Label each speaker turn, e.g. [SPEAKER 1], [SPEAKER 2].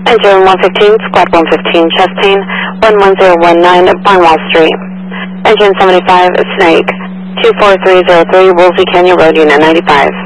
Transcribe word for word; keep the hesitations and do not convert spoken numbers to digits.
[SPEAKER 1] Engine one fifteen, Squad one fifteen, chest pain, one one zero one nine, Barnwell Street. Engine seventy-five, Snake, two four three zero three, Woolsey Canyon Road, Unit ninety-five.